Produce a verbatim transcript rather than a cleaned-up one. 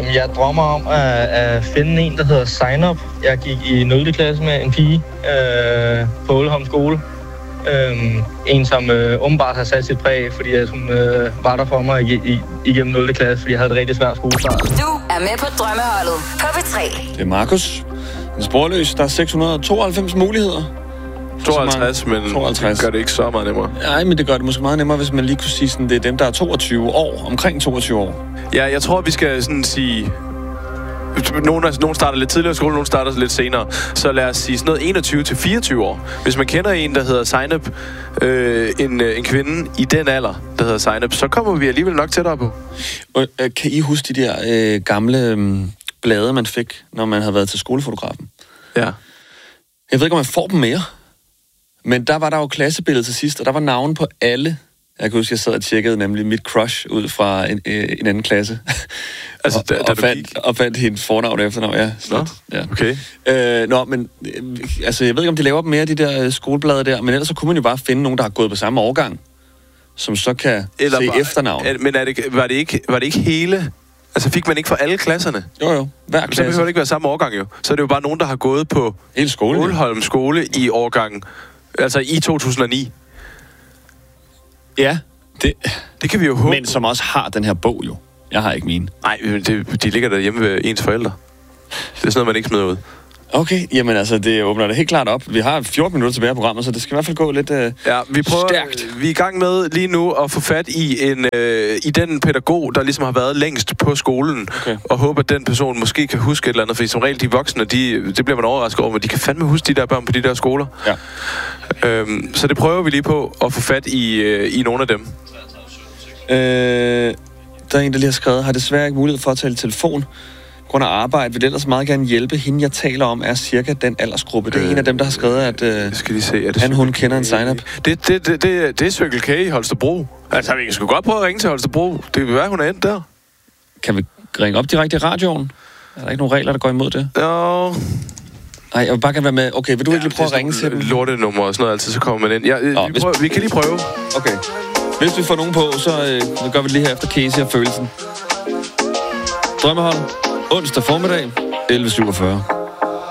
Jamen, jeg drømmer om at, at finde en, der hedder Sign Up. Jeg gik i nul klasse med en pige øh, på Ålholm skole. Øhm, en, som øh, åbenbart har sat sit præg, fordi at hun øh, var der for mig i, i, igennem nul klasse, fordi jeg havde et rigtig svært skolestart. Du er med på drømmeholdet på P tre. Det er Markus. En sporløs. Der er seks hundrede og tooghalvfems muligheder. tooghalvtreds, men tooghalvtreds. Det gør det ikke så meget nemmere. Nej, men det gør det måske meget nemmere, hvis man lige kunne sige, sådan, det er dem, der er toogtyve år. Omkring toogtyve år. Ja, jeg tror, vi skal sådan sige... Nogle, nogle starter lidt tidligere i skole, nogle starter lidt senere. Så lad os sige sådan noget enogtyve til fireogtyve år. Hvis man kender en, der hedder Sign Up, øh, en, en kvinde i den alder, der hedder Sign Up, så kommer vi alligevel nok tættere på. Og, øh, kan I huske de der øh, gamle øh, blade, man fik, når man havde været til skolefotografen? Ja. Jeg ved ikke, om man får dem mere. Men der var der jo klassebillede til sidst, og der var navn på alle. Jeg kan huske, jeg sad og tjekkede nemlig mit crush ud fra en, øh, en anden klasse. Altså, og, da, da og, du fandt, gik? og fandt hendes fornavn og efternavn, ja. Nå, ja. okay. Øh, nå, men øh, altså, jeg ved ikke, om de laver dem mere, de der øh, skoleblade der, men ellers så kunne man jo bare finde nogen, der har gået på samme årgang, som så kan Eller se var, efternavn. Er, men er det, var, det ikke, var det ikke hele... Altså, fik man ikke for alle klasserne? Jo, jo. Hver klasse. Så behøver det ikke være samme årgang, jo. Så er det jo bare nogen, der har gået på hele skolen, Ålholm skole i årgangen. Altså i to tusind og ni. Ja, det, det kan vi jo håbe. Men som også har den her bog, jo. Jeg har ikke mine. Nej, det, de ligger der hjemme ved ens forældre. Det er sådan noget, man ikke smider ud. Okay, jamen altså, det åbner det helt klart op. Vi har fjorten minutter tilbage af programmet, så det skal i hvert fald gå lidt øh, ja, vi prøver, stærkt. Vi er i gang med lige nu at få fat i, en, øh, i den pædagog, der ligesom har været længst på skolen, okay. Og håber, at den person måske kan huske et eller andet, fordi som regel de voksne, de, det bliver man overrasket over, men de kan fandme huske de der børn på de der skoler. Ja. Øhm, så det prøver vi lige på at få fat i, øh, i nogle af dem. Øh, der er en, der lige har skrevet, har desværre ikke mulighed for at tale telefon. Grund af arbejde vil ellers meget gerne hjælpe. Hende, jeg taler om, er cirka den aldersgruppe. Det er øh, en af dem, der har skrevet, at øh, skal de se, er det han, hun kender en sign-up. Det, det, det, det, det er Circle K i Holstebro. Altså, vi kan sgu godt prøve at ringe til Holstebro. Det vil være, hun er endt der. Kan vi ringe op direkte i radioen? Er der ikke nogen regler, der går imod det? Jo. Nej, jeg vil bare gerne være med. Okay, vil du ja, ikke lige prøve at ringe til dem? Lortenummer og sådan noget, altid så kommer man ind. Ja, Nå, vi, hvis... prøver, vi kan lige prøve. Okay. Hvis vi får nogen på, så øh, gør vi det lige her efter Casey og følelsen. Drømmehold. Onsdag formiddag. elleve syvogfyrre.